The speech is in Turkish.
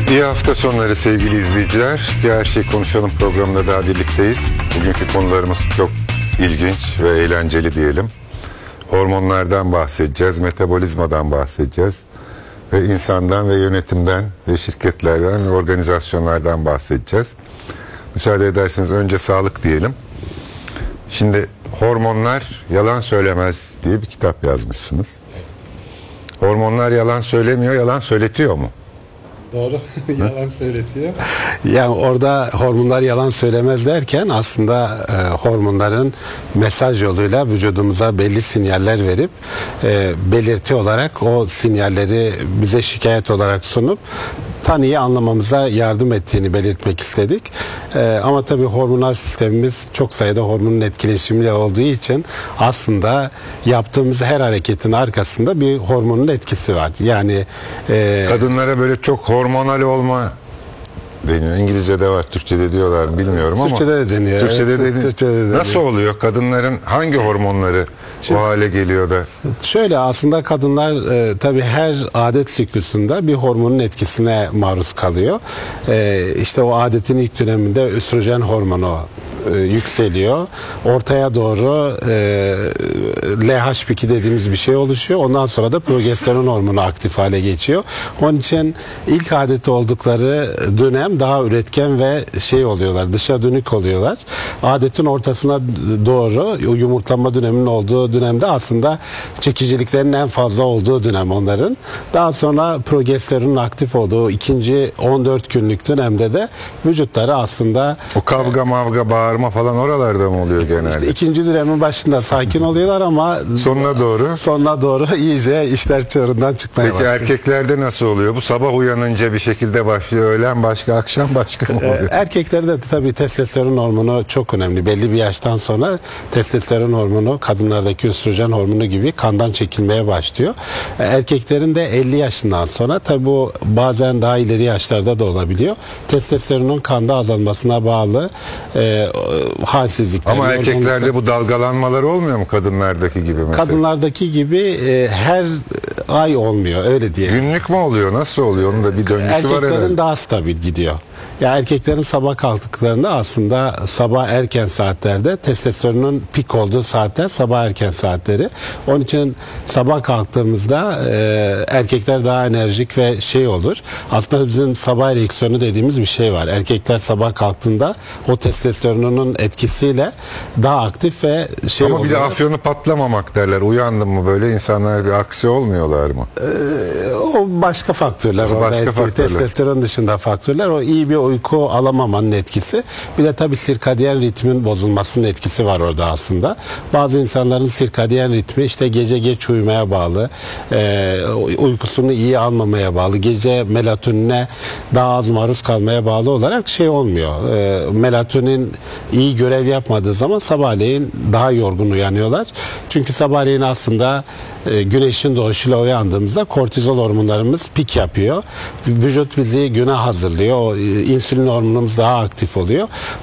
İyi hafta sonları sevgili izleyiciler. Her Şey Konuşalım programında daha birlikteyiz. Bugünkü konularımız çok ilginç ve eğlenceli diyelim. Hormonlardan bahsedeceğiz, metabolizmadan bahsedeceğiz. Ve insandan ve yönetimden ve şirketlerden ve organizasyonlardan bahsedeceğiz. Müsaade ederseniz önce sağlık diyelim. Şimdi Hormonlar Yalan Söylemez diye bir kitap yazmışsınız. Hormonlar yalan söylemiyor, yalan söyletiyor mu? Doğru. Yalan söyletiyor. Yani orada hormonlar yalan söylemez derken aslında hormonların mesaj yoluyla vücudumuza belli sinyaller verip belirti olarak o sinyalleri bize şikayet olarak sunup tanıyı anlamamıza yardım ettiğini belirtmek istedik. Ama tabii hormonal sistemimiz çok sayıda hormonun etkileşimiyle olduğu için aslında yaptığımız her hareketin arkasında bir hormonun etkisi var. Yani kadınlara böyle çok hormonal olma deniyor. İngilizce'de var, Türkçe'de diyorlar mı bilmiyorum ama. Türkçe'de de deniyor. Türkçe'de de nasıl oluyor? Kadınların hangi hormonları bu hale geliyor da? Şöyle aslında kadınlar tabii her adet siklusunda bir hormonun etkisine maruz kalıyor. İşte o adetin ilk döneminde östrojen hormonu yükseliyor. Ortaya doğru LH2 dediğimiz bir şey oluşuyor. Ondan sonra da progesteron hormonu aktif hale geçiyor. Onun için ilk adeti oldukları dönem daha üretken ve oluyorlar. Dışa dönük oluyorlar. Adetin ortasına doğru yumurtlanma döneminin olduğu dönemde aslında çekiciliklerin en fazla olduğu dönem onların. Daha sonra progesteronun aktif olduğu ikinci 14 günlük dönemde de vücutları aslında o kavga mavga bağırma falan oralarda mı oluyor genelde? İşte ikinci dönemin başında sakin oluyorlar ama sonuna doğru iyice işler çığırından çıkmaya başlıyor. Peki erkeklerde nasıl oluyor? Bu sabah uyanınca bir şekilde başlıyor, öğlen başka, akşam başka mı oluyor? Erkeklerde de tabii testosteron hormonu çok önemli. Belli bir yaştan sonra testosteron hormonu kadınlardaki östrojen hormonu gibi kandan çekilmeye başlıyor. Erkeklerin de 50 yaşından sonra tabii bu bazen daha ileri yaşlarda da olabiliyor. Testosteronun kanda azalmasına bağlı halsizlikler. Ama erkeklerde bu dalgalanmalar olmuyor mu kadınlardaki gibi mesela? Kadınlardaki gibi her ay olmuyor, öyle diyelim. Günlük mü oluyor? Nasıl oluyor? Onun da bir döngüsü var herhalde. Erkeklerin daha stabil gidiyor. Ya erkeklerin sabah kalktıklarında aslında sabah erken saatlerde testosteronun pik olduğu saatler sabah erken saatleri. Onun için sabah kalktığımızda erkekler daha enerjik ve olur. Aslında bizim sabah ereksiyonu dediğimiz bir şey var. Erkekler sabah kalktığında o testosteronun etkisiyle daha aktif ve Ama oluyor. bir de afyonu patlamamak derler. Uyandın mı böyle insanlar bir aksi olmuyorlar mı? O başka faktörler. Başka faktörler. Testosteron dışında faktörler. O iyi bir uyku alamamanın etkisi. Bir de tabii sirkadiyen ritmin bozulmasının etkisi var orada aslında. Bazı insanların sirkadiyen ritmi işte gece geç uyumaya bağlı, uykusunu iyi almamaya bağlı, gece melatonine daha az maruz kalmaya bağlı olarak olmuyor. Melatonin iyi görev yapmadığı zaman sabahleyin daha yorgun uyanıyorlar. Çünkü sabahleyin aslında güneşin doğuşuyla uyandığımızda kortizol hormonlarımız pik yapıyor. Vücut bizi güne hazırlıyor. O insülin hormonumuz daha aktif oluyor.